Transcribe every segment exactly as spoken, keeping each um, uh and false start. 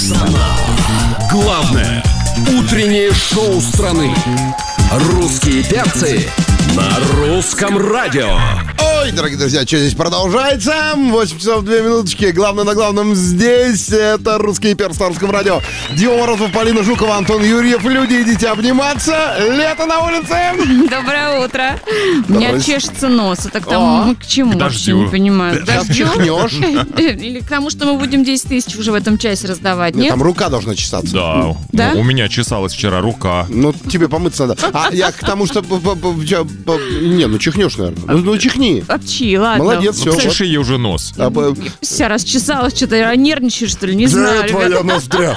Страна. Главное утреннее шоу страны. Русские перцы на русском радио. Ой, дорогие друзья, что здесь продолжается? восемь часов две минуточки. Главное на главном здесь. Это русские перцы на русском радио. Дима Морозов, Полина Жукова, Антон Юрьев. Люди, идите обниматься. Лето на улице. Доброе утро. У меня Доброе. чешется нос. Это к тому, мы к чему? К Вообще дождю. не понимаю. К Сейчас дождю? чихнешь. Или к тому, что мы будем десять тысяч уже в этом часе раздавать, Нет, нет? там рука должна чесаться. Да. Да? Ну, у меня чесалась вчера рука. Ну, тебе помыться надо. А я к тому, что... по- по- по- чё, по- Не, ну чихнешь, наверное. Ну, ну чихни. Обчи, ладно. Молодец, Ну, всё. почеши ей уже нос. А, по- Вся расчесалась, что-то нервничаешь, что ли, не знаю, Да, твоя ребята. ноздря.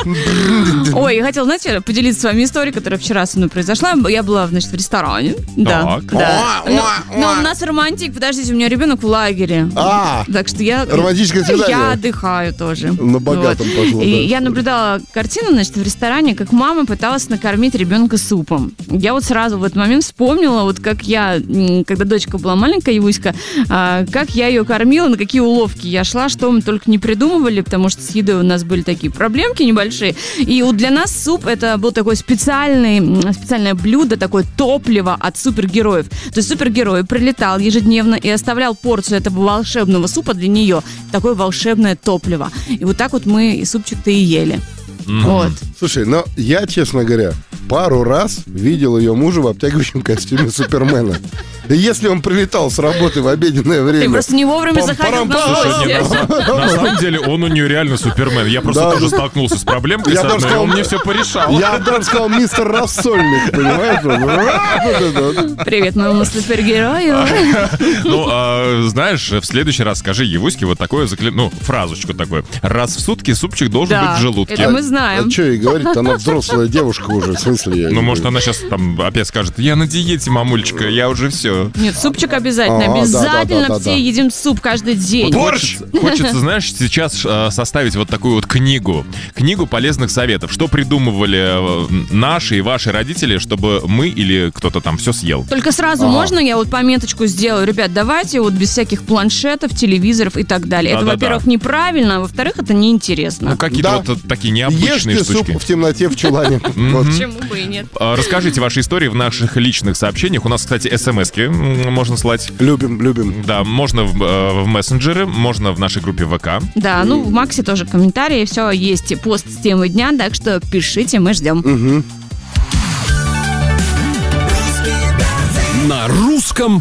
Ой, я хотела, знаете, поделиться с вами историей, которая вчера со мной произошла. Я была, значит, в ресторане. Да, Так. да. О, Но, о, но о. у нас романтик. Подождите, у меня ребенок в лагере. А, Так что я... Романтическое свидание. Я отдыхаю тоже. На богатом пошло, И да. я наблюдала картину, значит, в ресторане, как мама пыталась накормить ребенка супом. Я вот сразу в этот момент вспомнила, вот как я, м, когда дочка была маленькая, Юська, а, как я ее кормила, на какие уловки я шла, что мы только не придумывали, потому что с едой у нас были такие проблемки небольшие. И вот для нас суп это был такой специальный, м, специальное блюдо, такое топливо от супергероев. То есть супергерой прилетал ежедневно и оставлял порцию этого волшебного супа для нее. Такое волшебное топливо. И вот так вот мы и супчик-то и ели. Вот. Слушай, ну, я, честно говоря, пару раз видел ее мужа в обтягивающем костюме Супермена. И если он прилетал с работы в обеденное время... Ты просто не вовремя заходил на Пам-парам-пам. гости. Не, на, са- на самом деле он у нее реально супермен. Я просто Да, тоже да. столкнулся с проблемкой, Я с даже одной, и сказал, он мне все порешал. Я даже сказал, мистер Рассольник, понимаешь? Он, да-да-да. Привет моему супергерою. Ну, а, знаешь, в следующий раз скажи Евуське вот такое, закля- ну, фразочку такую. Раз в сутки супчик должен Да, быть в желудке. это мы знаем. А что ей говорить? Она взрослая девушка уже, в смысле. я Ну, не может, знаю. она сейчас там опять скажет, я на диете, мамулечка, я уже все. Нет, супчик обязательно. А, Обязательно да-да-да-да-да. все едим суп каждый день. Хочется, хочется, знаешь, сейчас э, составить вот такую вот книгу. Книгу полезных советов. Что придумывали э, наши и ваши родители, чтобы мы или кто-то там все съел. Только сразу Ага. можно я вот пометочку сделаю? Ребят, давайте вот без всяких планшетов, телевизоров и так далее. Это, Да-да-да. во-первых, неправильно, а во-вторых, это неинтересно. Ну, какие-то Да. вот такие необычные Ешьте штучки. суп в темноте в чулане. Вот. Почему бы и нет? А, Расскажите ваши истории в наших личных сообщениях. У нас, кстати, смс-ки м, можно слать. Любим, любим. Да, можно в, э, в мессенджеры, можно в нашей группе ВК. Да, ну в Максе тоже комментарии, все, есть пост с темой дня, так что пишите, мы ждем. На русском